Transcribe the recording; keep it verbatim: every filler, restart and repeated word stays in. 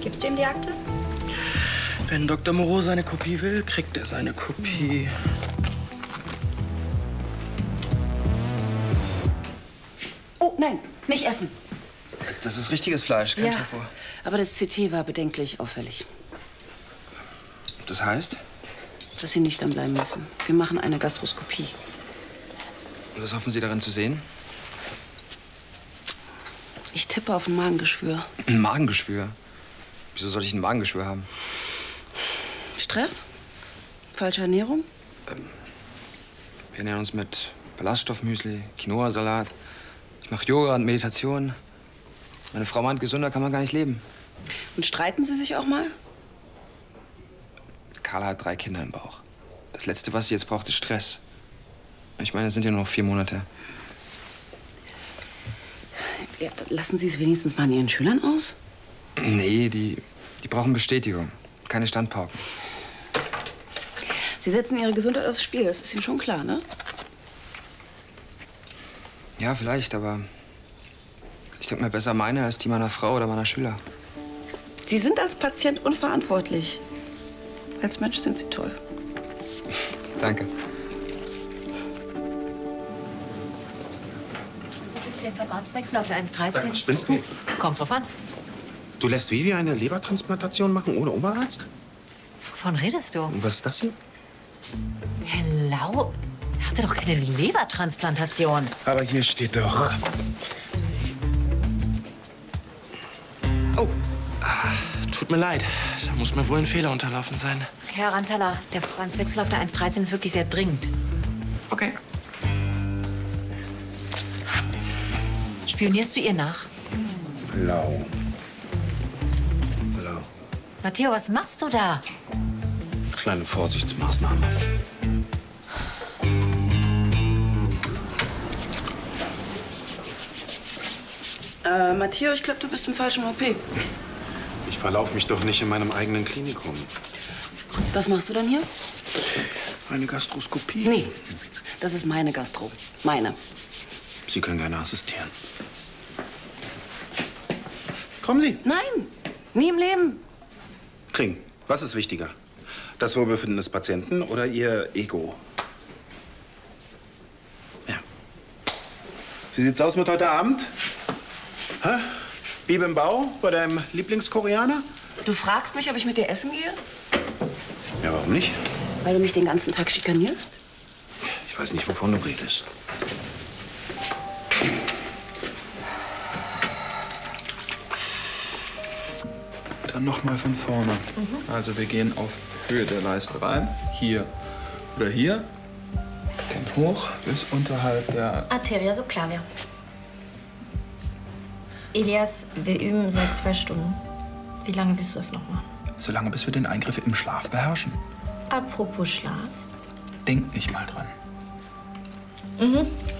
Gibst du ihm die Akte? Wenn Doktor Moreau seine Kopie will, kriegt er seine Kopie. Oh, nein, nicht essen. Das ist richtiges Fleisch, kein Ja, Tofu. aber das C T war bedenklich auffällig. Das heißt? Dass Sie nüchtern bleiben müssen. Wir machen eine Gastroskopie. Und was hoffen Sie darin zu sehen? Ich tippe auf ein Magengeschwür. Ein Magengeschwür? Wieso soll ich ein Magengeschwür haben? Stress? Falsche Ernährung? Ähm, wir ernähren uns mit Ballaststoffmüsli, Quinoa-Salat. Ich mache Yoga und Meditation. Meine Frau meint, gesünder kann man gar nicht leben. Und streiten Sie sich auch mal? Carla hat drei Kinder im Bauch. Das Letzte, was sie jetzt braucht, ist Stress. Ich meine, es sind ja nur noch vier Monate. Ja, lassen Sie es wenigstens mal an Ihren Schülern aus? Nee, die, die brauchen Bestätigung. Keine Standpauken. Sie setzen Ihre Gesundheit aufs Spiel, das ist Ihnen schon klar, ne? Ja, vielleicht, aber ich denke mir besser meine als die meiner Frau oder meiner Schüler. Sie sind als Patient unverantwortlich. Als Mensch sind Sie toll. Danke. Willst du den Verbandswechsel auf der eins dreizehn? Was spinnst du? Kommt drauf an. Du lässt Vivi eine Lebertransplantation machen ohne Oberarzt? Wovon redest du? Und was ist das hier? Herr Lau, er hatte doch keine Lebertransplantation. Aber hier steht doch. Oh, ah, tut mir leid. Da muss mir wohl ein Fehler unterlaufen sein. Herr Rantala, der Verbandswechsel auf der eins dreizehn ist wirklich sehr dringend. Okay. Spionierst du ihr nach? Lau. Lau. Matteo, was machst du da? Kleine Vorsichtsmaßnahme. Äh, Matteo, ich glaube, du bist im falschen O P. Ich verlaufe mich doch nicht in meinem eigenen Klinikum. Was machst du denn hier? Eine Gastroskopie? Nee, das ist meine Gastro. Meine. Sie können gerne assistieren. Kommen Sie. Nein, nie im Leben. Kring, was ist wichtiger? Das Wohlbefinden des Patienten oder Ihr Ego? Ja. Wie sieht's aus mit heute Abend? Hä? Bib im Bau bei deinem Lieblingskoreaner? Du fragst mich, ob ich mit dir essen gehe? Ja, warum nicht? Weil du mich den ganzen Tag schikanierst? Ich weiß nicht, wovon du redest. Dann noch mal von vorne. Mhm. Also wir gehen auf Höhe der Leiste rein. Hier oder hier. Gehen hoch bis unterhalb der... Arteria subclavia. Elias, wir üben seit zwei Stunden. Wie lange willst du das noch machen? Solange bis wir den Eingriff im Schlaf beherrschen. Apropos Schlaf. Denk nicht mal dran. Mhm.